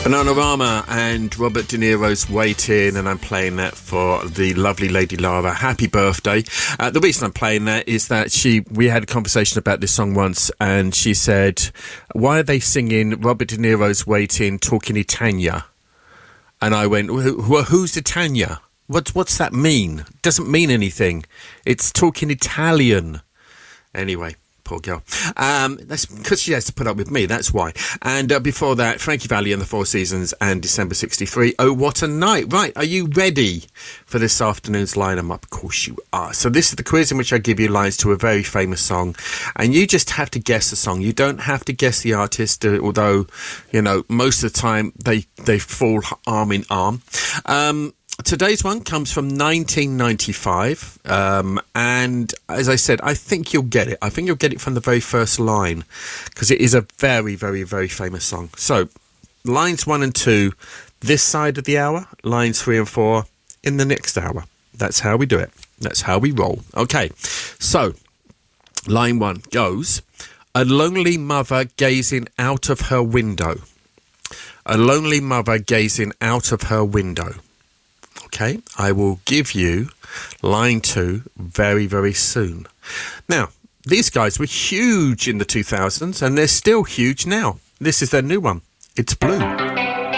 Bananarama and Robert De Niro's Waiting, and I'm playing that for the lovely Lady Lara. Happy birthday. The reason I'm playing that is that we had a conversation about this song once, and she said, why are they singing Robert De Niro's Waiting talking Italian? And I went, who's Italian? What's that mean? Doesn't mean anything. It's talking Italian. Anyway. Poor girl. That's because she has to put up with me, that's why. And before that, Frankie Valli and the Four Seasons and December 63. Oh, what a night. Right, are you ready for this afternoon's line-up? Of course you are. So this is the quiz in which I give you lines to a very famous song, and you just have to guess the song. You don't have to guess the artist, although, you know, most of the time they fall arm in arm. Today's one comes from 1995, and as I said, I think you'll get it. I think you'll get it from the very first line, because it is a very, very, very famous song. So, lines 1 and 2, this side of the hour, lines 3 and 4, in the next hour. That's how we do it. That's how we roll. Okay, so, line 1 goes, a lonely mother gazing out of her window. A lonely mother gazing out of her window. Okay, I will give you line 2 very, very soon. Now, these guys were huge in the 2000s, and they're still huge now. This is their new one. It's Blue.